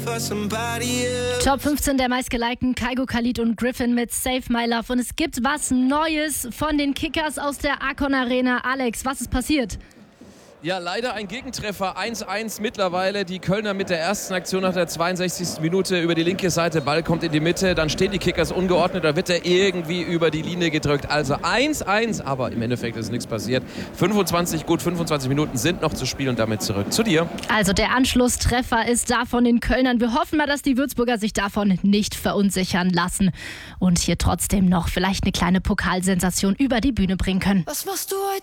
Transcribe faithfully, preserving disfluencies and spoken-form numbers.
Top fünfzehn der meistgelikten Kygo Khalid und Griffin mit Save My Love. Und es gibt was Neues von den Kickers aus der Akon Arena. Alex, was ist passiert? Ja, leider ein Gegentreffer, eins eins mittlerweile. Die Kölner mit der ersten Aktion nach der zweiundsechzigsten Minute über die linke Seite. Ball kommt in die Mitte, dann stehen die Kickers ungeordnet, da wird er irgendwie über die Linie gedrückt. Also eins eins, aber im Endeffekt ist nichts passiert. fünfundzwanzig, gut fünfundzwanzig Minuten sind noch zu spielen und damit zurück zu dir. Also der Anschlusstreffer ist da von den Kölnern. Wir hoffen mal, dass die Würzburger sich davon nicht verunsichern lassen und hier trotzdem noch vielleicht eine kleine Pokalsensation über die Bühne bringen können. Was machst du heute